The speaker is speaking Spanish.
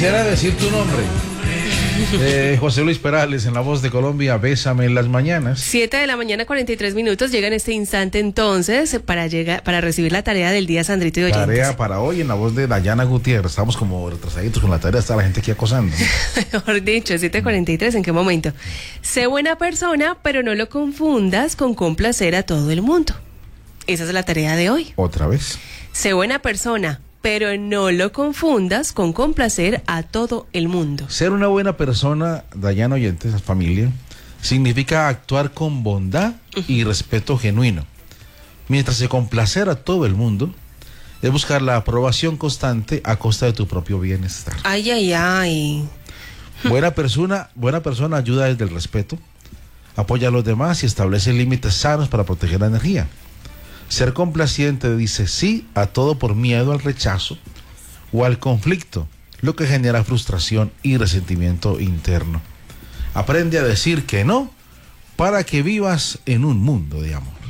Quisiera decir tu nombre. José Luis Perales, en La Voz de Colombia, Bésame en las mañanas. 7:43 llega en este instante entonces para recibir la tarea del día, Sandrito y oyentes. Tarea para hoy en la voz de Dayana Gutiérrez. Estamos como retrasaditos con la tarea, está la gente aquí acosando. Mejor dicho, 7:43, ¿en qué momento? Sé buena persona, pero no lo confundas con complacer a todo el mundo. Esa es la tarea de hoy. Otra vez. Sé buena persona, pero no lo confundas con complacer a todo el mundo. Ser una buena persona, Dayana oyentes, familia, significa actuar con bondad y respeto genuino. Mientras que complacer a todo el mundo es buscar la aprobación constante a costa de tu propio bienestar. Ay, ay, ay. Buena persona ayuda desde el respeto, apoya a los demás y establece límites sanos para proteger la energía. Ser complaciente dice sí a todo por miedo al rechazo o al conflicto, lo que genera frustración y resentimiento interno. Aprende a decir que no para que vivas en un mundo de amor.